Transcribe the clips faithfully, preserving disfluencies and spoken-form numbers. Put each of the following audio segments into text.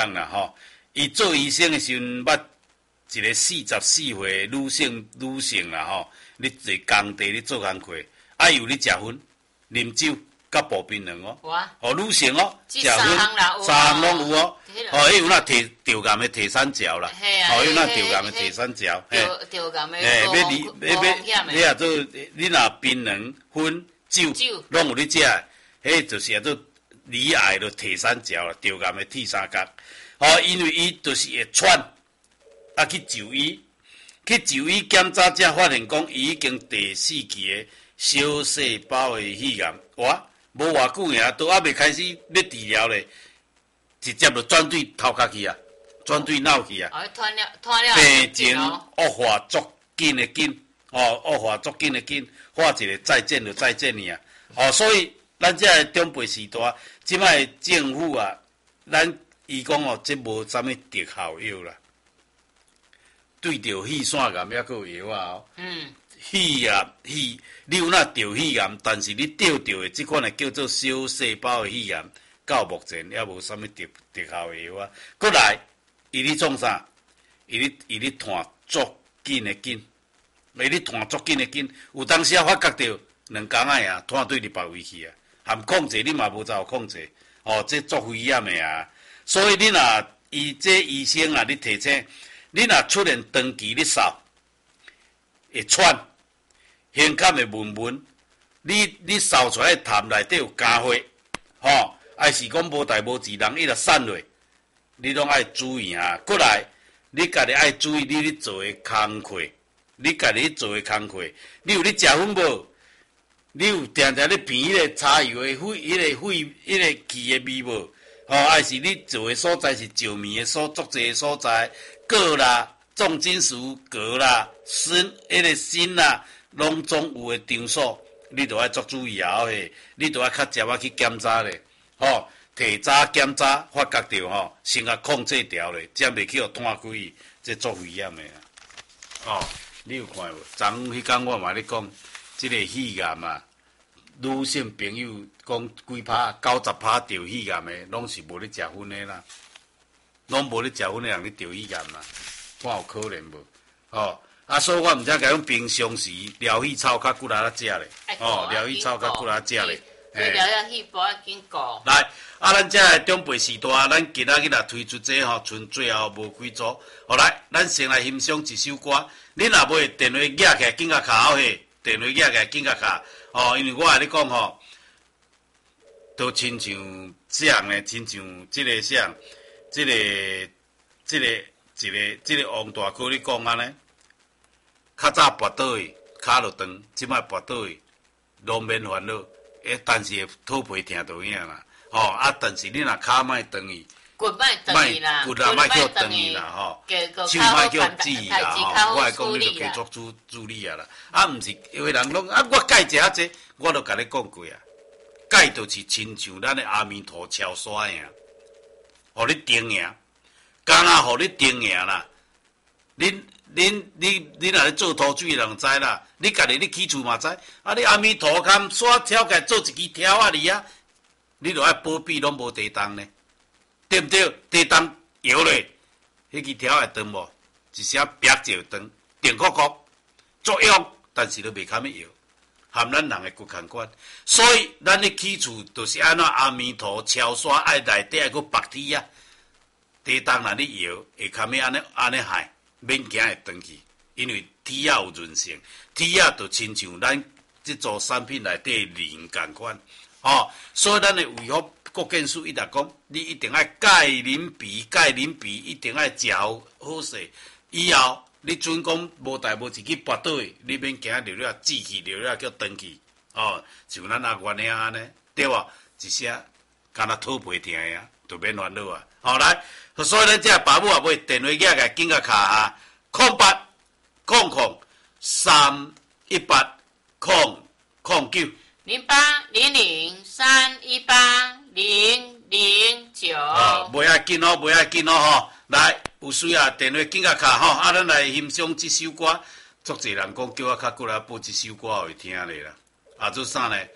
人啦吼，伊做医生的时阵，捌一个四十四岁女性女性啦吼，你坐工地你做工课，啊有你食薰、啉酒、甲步槟榔哦，哦女性哦，食薰三项拢有哦，哦迄有那摕吊癌的摕三角啦，哦有那吊癌的摕三角， 吊吊癌的， 诶，要离要要你啊做，你若槟榔、薰、酒，拢有你食，迄就是啊做离癌的摕三角啦，吊癌的铁三角，哦因为伊就是会喘。啊，去就医，去就医检查，才发现讲伊已经第四期的小细胞的肺癌，哇，无偌久呀，都还未开始要治疗咧，直接就转对头壳去啊，转对脑去啊，病情恶化足紧的紧，哦，恶化足紧的紧，画一个再见就再见尔，哦，所以咱这个长辈时代，即摆政府啊，咱伊讲哦，这无啥物特效药啦。对着肺腺癌还佫有药啊！哦，嗯，肺癌肺，你有那得肺癌，但是你得着的即款的叫做小细胞的肺癌，到目前还无啥物特特效的药啊。过来，伊咧创啥？伊咧伊咧弹足紧的紧，伊咧弹足紧的紧，有当时啊发觉到两工仔啊，弹对入别位去啊，含控制你嘛无怎有控制，哦，这足危险的啊！所以你若伊这医生啊，你提醒。你若出现长期咧扫，会喘，胸腔会闷闷，你你扫出来痰内底有咖啡，吼，还是讲无代无志人伊就散落，你拢爱注意啊。过来，你家己爱注意你咧做诶工课，你家己咧做诶工课，你有咧食薰无？你有定定咧闻迄个柴油诶肺，迄个肺，迄个气诶味无？哦，还是你做诶所在是石棉诶所足济诶所在，铬啦、重金属、镉啦、锌、迄个锌啦，拢总有诶场所，你着爱足注意啊！嘿，你着爱较接啊去检查咧，吼，提早检查，发觉着吼，先甲控制掉咧，才袂去互拖开去，这足危险诶啊！哦，你有看无？昨昏迄天我嘛咧讲，即个肺癌啊。女性朋友讲几拍九十拍得肺癌的，拢是无咧食薰的啦，拢无咧食薰的人咧得肺癌啦，看有可能无？哦，啊，所以我毋知甲讲平常时疗气草较骨力咧食咧，哦，疗气草较骨力食咧， 嘿，疗疗气无要紧顾。 来，啊，咱这个长辈时代，咱今仔日来推出这吼，剩最后无几组，好来，咱先来欣赏一首歌，你若买电话举起来，紧甲卡好嘿，电话举起来，紧甲卡。哦，因为我来你讲吼，都亲像这样呢，亲像这个像，这个、这个、这个、这个王大哥你讲安尼，较早跋倒去，骹就长，即摆跋倒去，路面烦恼，诶，但是肚皮疼就影啦。哦，啊，但是你若骹莫长去， 骨莫长去啦， 骨啊莫叫长去啦，吼，手莫叫指啦，吼，我来讲你就加做注注意啊啦。啊，毋是有诶人拢啊，我钙食啊济，我都甲你讲过啊，钙就是亲像咱诶阿弥陀超刷呀，互你定赢，干那互你定赢啦。恁恁你你若咧做土水人知啦，你家己你起厝嘛知，啊，你阿弥陀堪刷挑起来做一支条啊哩啊，你著爱保庇拢无地动呢。对不对？地动摇咧，迄支条会长无？一声壁就长，电壳壳作用，但是都袂堪要摇，含咱人诶骨同款。所以咱咧起厝就是安怎阿弥陀超刷爱内底爱个白铁啊，地动若你摇会堪要安尼安尼害，免惊会长去，因为铁啊有韧性，铁啊就亲像咱即组产品内底磷共款，哦，所以咱诶卫福国健署伊直讲，你一定爱钙磷比，钙磷比一定爱食好好势。以后你准讲无代无志去跋倒去，你免惊流了志气，流了叫长去。哦，像咱阿元兄安尼，对无？一声敢若肚皮疼呀，就免烦恼啊。好、哦、来，所以咱这爸母也买电话举个紧甲卡啊，空八空空三一八空空九零八零零三一八。零零九， 哦，袂要紧哦，袂要紧哦吼，来，有需要电话紧甲卡吼，啊，咱来欣赏这首歌，足侪人讲叫我较过来播这首歌互伊听咧啦，啊，做啥呢？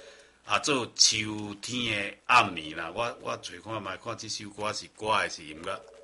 啊做秋天的暗暝啦，我我找看觅看即首歌是歌还是音乐。